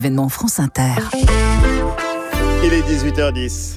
Événement France Inter. Il est 18h10.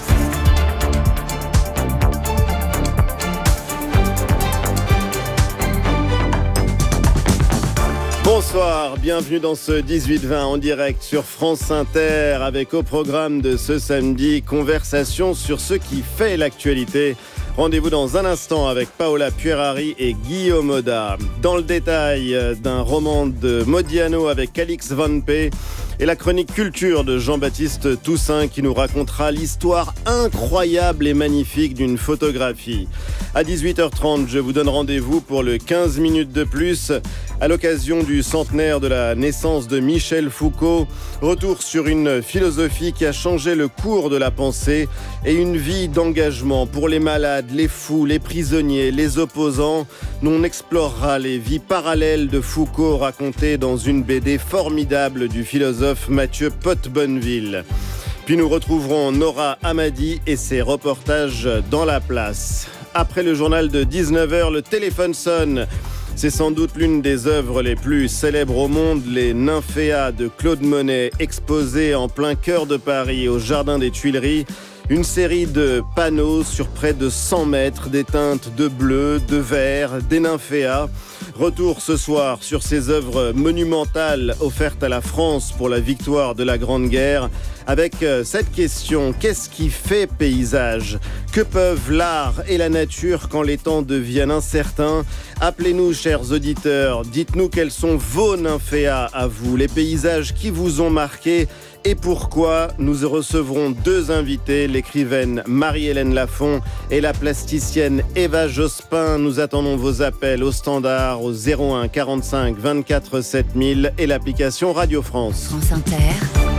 Bonsoir, bienvenue dans ce 18-20 en direct sur France Inter avec au programme de ce samedi, conversation sur ce qui fait l'actualité. Rendez-vous dans un instant avec Paola Puerari et Guillaume Oda. Dans le détail d'un roman de Modiano avec Alix Van P et la chronique culture de Jean-Baptiste Toussaint qui nous racontera l'histoire incroyable et magnifique d'une photographie. À 18h30, je vous donne rendez-vous pour le 15 minutes de plus à l'occasion du centenaire de la naissance de Michel Foucault. Retour sur une philosophie qui a changé le cours de la pensée et une vie d'engagement pour les malades, les fous, les prisonniers, les opposants. On explorera les vies parallèles de Foucault racontées dans une BD formidable du philosophe Mathieu Potte-Bonneville. Puis nous retrouverons Nora Hamadi et ses reportages dans la place. Après le journal de 19h, le téléphone sonne. C'est sans doute l'une des œuvres les plus célèbres au monde, les Nymphéas de Claude Monet, exposées en plein cœur de Paris, au Jardin des Tuileries. Une série de panneaux sur près de 100 mètres, des teintes de bleu, de vert, des Nymphéas. Retour ce soir sur ces œuvres monumentales offertes à la France pour la victoire de la Grande Guerre, avec cette question: qu'est-ce qui fait paysage ? Que peuvent l'art et la nature quand les temps deviennent incertains ? Appelez-nous, chers auditeurs, dites-nous quels sont vos Nymphéas à vous, les paysages qui vous ont marqué. Et pourquoi ? Nous recevrons deux invités, l'écrivaine Marie-Hélène Lafont et la plasticienne Eva Jospin. Nous attendons vos appels au standard au 01 45 24 7000 et l'application Radio France. France Inter.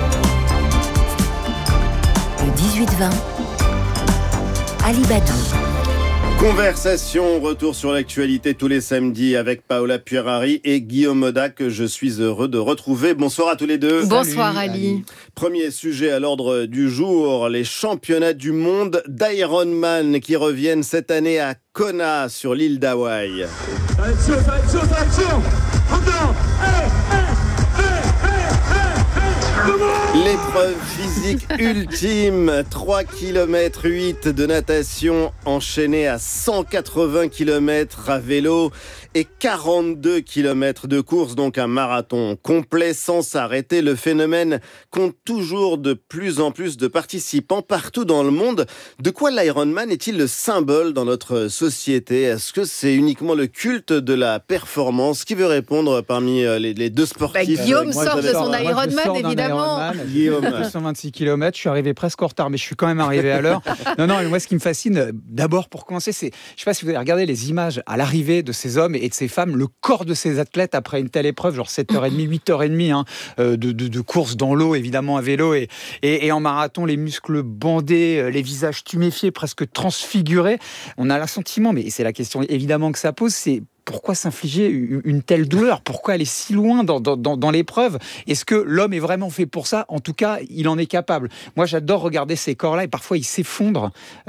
Le 18-20. Ali Badou. Conversation, retour sur l'actualité tous les samedis avec Paola Puerari et Guillaume Oda que je suis heureux de retrouver. Bonsoir à tous les deux. Bonsoir Ali. Premier sujet à l'ordre du jour, les championnats du monde d'Ironman qui reviennent cette année à Kona sur l'île d'Hawaï. Ça va être chaud. Encore. L'épreuve physique ultime, 3 km 8 de natation enchaînée à 180 km à vélo et 42 km de course, donc un marathon complet sans s'arrêter. Le phénomène compte toujours de plus en plus de participants partout dans le monde. De quoi l'Ironman est-il le symbole dans notre société ? Est-ce que c'est uniquement le culte de la performance ? Qui veut répondre parmi les deux sportifs ? Guillaume sort de son Ironman, évidemment. Guillaume. 226 km, je suis arrivé presque en retard, mais je suis quand même arrivé à l'heure. Non, mais moi, ce qui me fascine, d'abord, pour commencer, c'est, je ne sais pas si vous avez regardé les images à l'arrivée de ces hommes et de ces femmes, le corps de ces athlètes après une telle épreuve, genre 7h30, 8h30 de course dans l'eau, évidemment, à vélo et en marathon, les muscles bandés, les visages tuméfiés, presque transfigurés. On a l'assentiment, mais c'est la question évidemment que ça pose, c'est pourquoi s'infliger une telle douleur ? Pourquoi aller si loin dans l'épreuve ? Est-ce que l'homme est vraiment fait pour ça ? En tout cas, il en est capable. Moi, j'adore regarder ces corps-là et parfois ils s'effondrent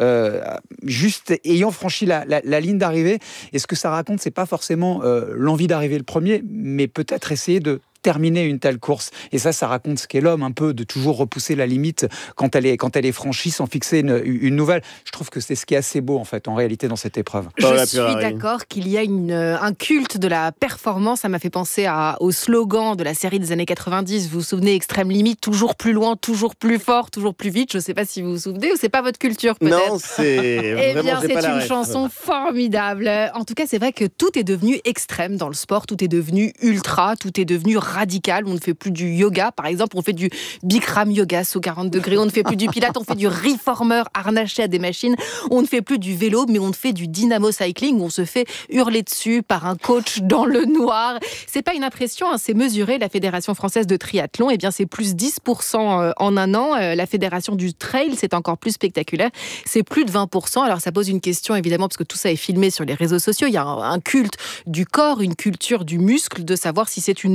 juste ayant franchi la ligne d'arrivée. Et ce que ça raconte, c'est pas forcément l'envie d'arriver le premier, mais peut-être essayer de terminer une telle course. Et ça raconte ce qu'est l'homme, un peu, de toujours repousser la limite quand elle est franchie sans fixer une nouvelle. Je trouve que c'est ce qui est assez beau, en fait, en réalité, dans cette épreuve. Je suis d'accord qu'il y a un culte de la performance. Ça m'a fait penser au slogan de la série des années 90. Vous vous souvenez, Extrême Limite, toujours plus loin, toujours plus fort, toujours plus vite. Je ne sais pas si vous vous souvenez ou c'est pas votre culture, peut-être. Non, c'est vraiment, c'est pas une chanson formidable. En tout cas, c'est vrai que tout est devenu extrême dans le sport. Tout est devenu ultra, tout est devenu radical. On ne fait plus du yoga, par exemple, on fait du Bikram yoga sous 40 degrés, on ne fait plus du pilate, on fait du reformer harnaché à des machines, on ne fait plus du vélo, mais on fait du dynamo cycling, où on se fait hurler dessus par un coach dans le noir. C'est pas une impression, c'est mesuré. La Fédération française de triathlon, c'est plus 10% en un an. La Fédération du trail, c'est encore plus spectaculaire, c'est plus de 20%. Alors ça pose une question, évidemment, parce que tout ça est filmé sur les réseaux sociaux. Il y a un culte du corps, une culture du muscle, de savoir si c'est une nouvelle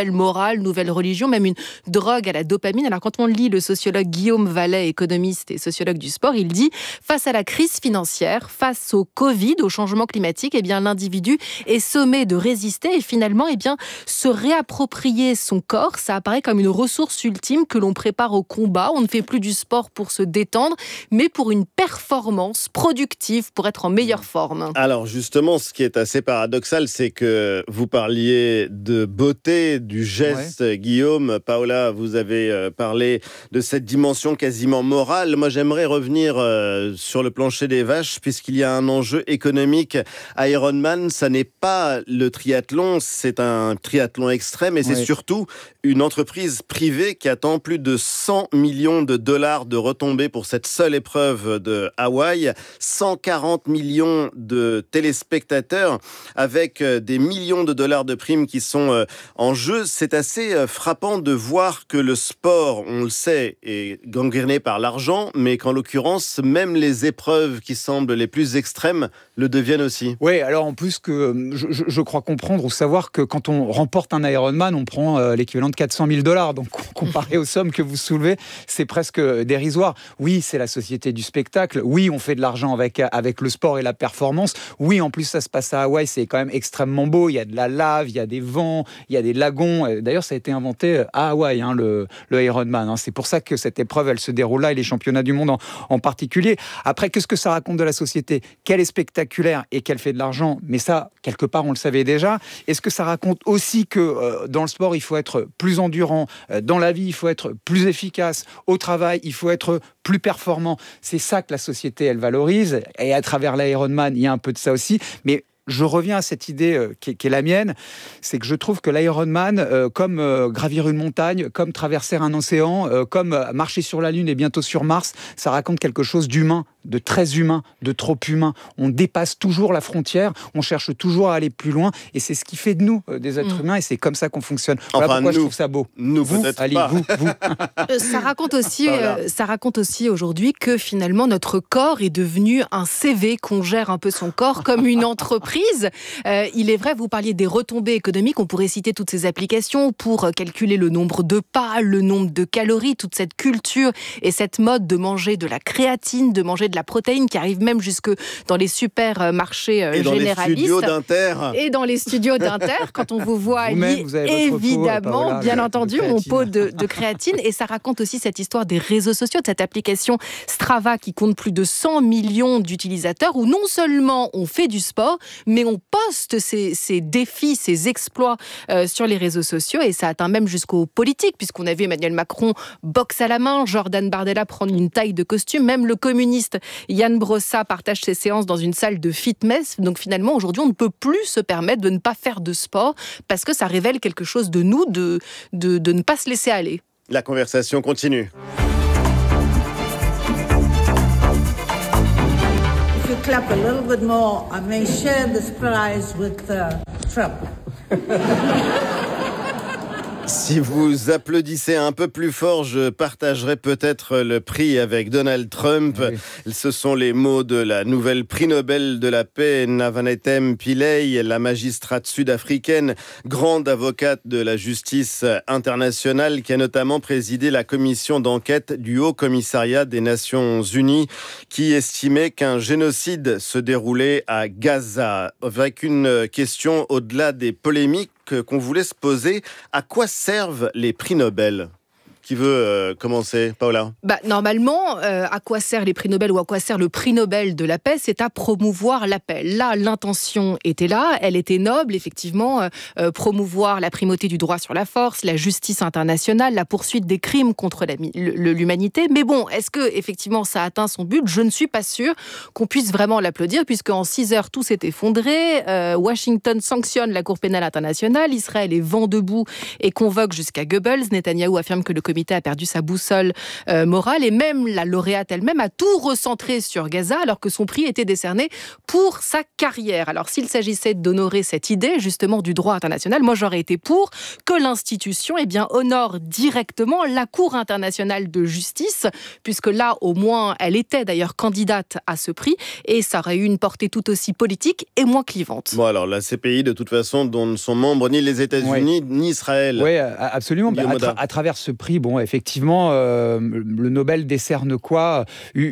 nouvelle morale, nouvelle religion, même une drogue à la dopamine. Alors quand on lit le sociologue Guillaume Vallet, économiste et sociologue du sport, il dit « Face à la crise financière, face au Covid, au changement climatique, eh bien, l'individu est sommé de résister et finalement eh bien, se réapproprier son corps. Ça apparaît comme une ressource ultime que l'on prépare au combat. On ne fait plus du sport pour se détendre, mais pour une performance productive, pour être en meilleure forme. » Alors justement, ce qui est assez paradoxal, c'est que vous parliez de beauté, du geste, Guillaume. Paola, vous avez parlé de cette dimension quasiment morale. Moi, j'aimerais revenir sur le plancher des vaches, puisqu'il y a un enjeu économique à Ironman. Ça n'est pas le triathlon, c'est un triathlon extrême et c'est surtout une entreprise privée qui attend plus de 100 millions de dollars de retombées pour cette seule épreuve de Hawaï. 140 millions de téléspectateurs avec des millions de dollars de primes qui sont en jeu. C'est assez frappant de voir que le sport, on le sait, est gangréné par l'argent, mais qu'en l'occurrence, même les épreuves qui semblent les plus extrêmes le deviennent aussi. Oui, alors en plus que je crois comprendre ou savoir que quand on remporte un Ironman, on prend l'équivalent de 400 000 $. Donc comparé aux sommes que vous soulevez, c'est presque dérisoire. Oui, c'est la société du spectacle. Oui, on fait de l'argent avec le sport et la performance. Oui, en plus ça se passe à Hawaï, c'est quand même extrêmement beau. Il y a de la lave, il y a des vents, il y a des lagons. D'ailleurs, ça a été inventé à Hawaï, le Ironman. C'est pour ça que cette épreuve, elle se déroule là et les championnats du monde en particulier. Après, qu'est-ce que ça raconte de la société ? Qu'elle est spectaculaire et qu'elle fait de l'argent, mais ça, quelque part, on le savait déjà. Est-ce que ça raconte aussi que dans le sport, il faut être plus endurant, dans la vie, il faut être plus efficace, au travail, il faut être plus performant. C'est ça que la société, elle valorise. Et à travers l'Ironman, il y a un peu de ça aussi. Mais je reviens à cette idée qui est la mienne, c'est que je trouve que l'Ironman, comme gravir une montagne, comme traverser un océan, comme marcher sur la Lune et bientôt sur Mars, ça raconte quelque chose d'humain, de très humain, de trop humain. On dépasse toujours la frontière, on cherche toujours à aller plus loin, et c'est ce qui fait de nous des êtres humains, et c'est comme ça qu'on fonctionne. Voilà pourquoi je trouve ça beau. Nous, vous, peut-être Ali, pas. vous. Ça raconte aussi aujourd'hui que finalement notre corps est devenu un CV, qu'on gère un peu son corps comme une entreprise. Il est vrai, vous parliez des retombées économiques, on pourrait citer toutes ces applications pour calculer le nombre de pas, le nombre de calories, toute cette culture et cette mode de manger de la créatine, de manger de la protéine qui arrive même jusque dans les supermarchés généralistes. Et dans les studios d'Inter, quand on vous voit, Ali, évidemment, pot, bien entendu, mon pot de créatine. Et ça raconte aussi cette histoire des réseaux sociaux, de cette application Strava qui compte plus de 100 millions d'utilisateurs, où non seulement on fait du sport, mais on poste ces défis, ces exploits sur les réseaux sociaux, et ça atteint même jusqu'aux politiques, puisqu'on a vu Emmanuel Macron boxe à la main, Jordan Bardella prendre une taille de costume, même le communiste Yann Brossa partage ses séances dans une salle de fitness. Donc finalement, aujourd'hui, on ne peut plus se permettre de ne pas faire de sport, parce que ça révèle quelque chose de nous, de ne pas se laisser aller. La conversation continue. If you clap a little bit more, I may share this prize with Trump. Si vous applaudissez un peu plus fort, je partagerai peut-être le prix avec Donald Trump. Oui. Ce sont les mots de la nouvelle prix Nobel de la paix, Navanetem Pillay, la magistrate sud-africaine, grande avocate de la justice internationale, qui a notamment présidé la commission d'enquête du Haut Commissariat des Nations Unies, qui estimait qu'un génocide se déroulait à Gaza. Avec une question au-delà des polémiques qu'on voulait se poser, à quoi servent les prix Nobel ? Qui veut commencer, Paola ? Normalement, à quoi servent les prix Nobel ou à quoi sert le prix Nobel de la paix ? C'est à promouvoir la paix. Là, l'intention était là, elle était noble, effectivement, promouvoir la primauté du droit sur la force, la justice internationale, la poursuite des crimes contre l'humanité. Mais bon, est-ce que effectivement ça a atteint son but ? Je ne suis pas sûre qu'on puisse vraiment l'applaudir, puisque en 6 heures, tout s'est effondré. Washington sanctionne la Cour pénale internationale, Israël est vent debout et convoque jusqu'à Goebbels. Netanyahou affirme que le comité comité a perdu sa boussole morale et même la lauréate elle-même a tout recentré sur Gaza alors que son prix était décerné pour sa carrière. Alors s'il s'agissait d'honorer cette idée justement du droit international, moi j'aurais été pour que l'institution honore directement la Cour internationale de justice, puisque là au moins elle était d'ailleurs candidate à ce prix et ça aurait eu une portée tout aussi politique et moins clivante. Bon alors la CPI de toute façon dont ne sont membres ni les États-Unis ni Israël. Oui, absolument. À travers ce prix, effectivement, le Nobel décerne quoi ?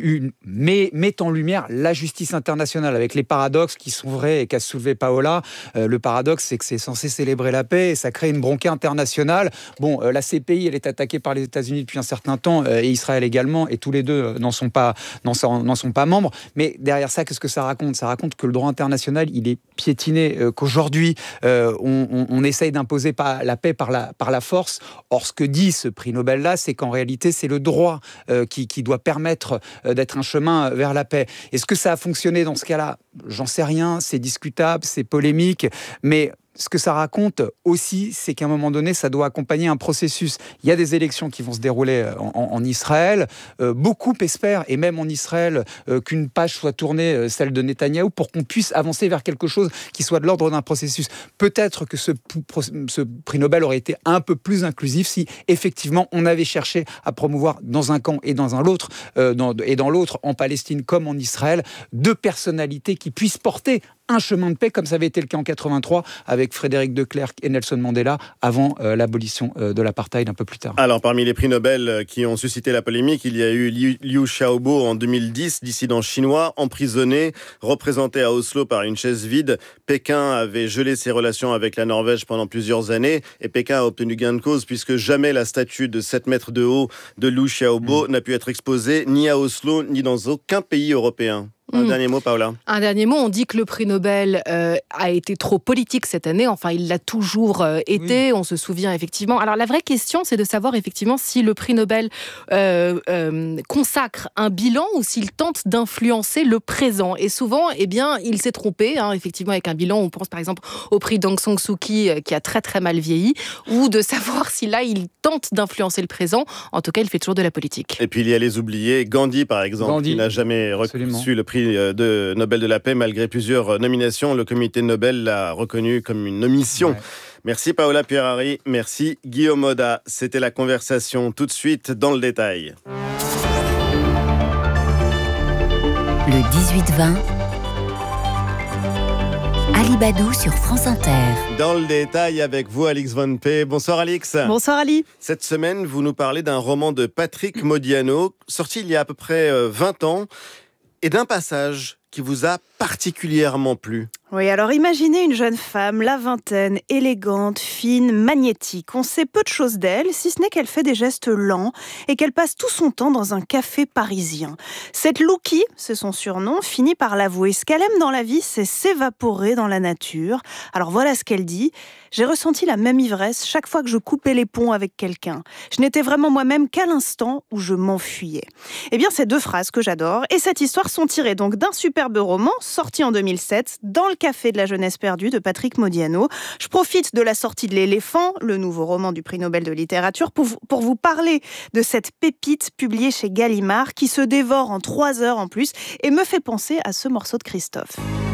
Met en lumière la justice internationale avec les paradoxes qui sont vrais et qu'a soulevé Paola. Le paradoxe, c'est que c'est censé célébrer la paix et ça crée une bronca internationale. La CPI, elle est attaquée par les États-Unis depuis un certain temps et Israël également, et tous les deux n'en sont pas membres. Mais derrière ça, qu'est-ce que ça raconte ? Ça raconte que le droit international, il est piétiné, qu'aujourd'hui, on essaye d'imposer la paix par la force. Or, ce que dit ce prix Nobel-là, c'est qu'en réalité, c'est le droit qui doit permettre d'être un chemin vers la paix. Est-ce que ça a fonctionné dans ce cas-là ? J'en sais rien, c'est discutable, c'est polémique, mais ce que ça raconte aussi, c'est qu'à un moment donné, ça doit accompagner un processus. Il y a des élections qui vont se dérouler en Israël. Beaucoup espèrent, et même en Israël, qu'une page soit tournée, celle de Netanyahou, pour qu'on puisse avancer vers quelque chose qui soit de l'ordre d'un processus. Peut-être que ce prix Nobel aurait été un peu plus inclusif si, effectivement, on avait cherché à promouvoir dans un camp et dans l'autre, en Palestine comme en Israël, deux personnalités qui puissent porter un chemin de paix, comme ça avait été le cas en 83 avec Frédéric de Klerk et Nelson Mandela, avant l'abolition de l'apartheid un peu plus tard. Alors, parmi les prix Nobel qui ont suscité la polémique, il y a eu Liu Xiaobo en 2010, dissident chinois, emprisonné, représenté à Oslo par une chaise vide. Pékin avait gelé ses relations avec la Norvège pendant plusieurs années et Pékin a obtenu gain de cause puisque jamais la statue de 7 mètres de haut de Liu Xiaobo n'a pu être exposée ni à Oslo ni dans aucun pays européen. Un dernier mot, Paola. Un dernier mot, on dit que le prix Nobel a été trop politique cette année. Enfin, il l'a toujours été, on se souvient effectivement. Alors, la vraie question, c'est de savoir effectivement si le prix Nobel consacre un bilan ou s'il tente d'influencer le présent. Et souvent, il s'est trompé. Effectivement, avec un bilan, on pense par exemple au prix d'Aung San Suu Kyi qui a très très mal vieilli, ou de savoir si là, il tente d'influencer le présent. En tout cas, il fait toujours de la politique. Et puis, il y a les oubliés. Gandhi, par exemple, qui n'a jamais reçu le prix de Nobel de la paix, malgré plusieurs nominations. Le comité Nobel l'a reconnu comme une omission. Ouais. Merci Paola Pierari, merci Guillaume Oda. C'était la conversation. Tout de suite, dans le détail. Le 18-20, Ali Badou sur France Inter. Dans le détail avec vous, Alix Von P. Bonsoir Alix. Bonsoir Ali. Cette semaine, vous nous parlez d'un roman de Patrick Modiano, sorti il y a à peu près 20 ans, et d'un passage qui vous a particulièrement plu. Oui, alors imaginez une jeune femme, la vingtaine, élégante, fine, magnétique. On sait peu de choses d'elle, si ce n'est qu'elle fait des gestes lents et qu'elle passe tout son temps dans un café parisien. Cette Louki, c'est son surnom, finit par l'avouer. Ce qu'elle aime dans la vie, c'est s'évaporer dans la nature. Alors voilà ce qu'elle dit. J'ai ressenti la même ivresse chaque fois que je coupais les ponts avec quelqu'un. Je n'étais vraiment moi-même qu'à l'instant où je m'enfuyais. Eh bien, ces deux phrases que j'adore et cette histoire sont tirées donc d'un superbe roman sorti en 2007 dans le Café de la jeunesse perdue de Patrick Modiano. Je profite de la sortie de L'Éléphant, le nouveau roman du prix Nobel de littérature, pour vous parler de cette pépite publiée chez Gallimard qui se dévore en 3 heures en plus et me fait penser à ce morceau de Christophe.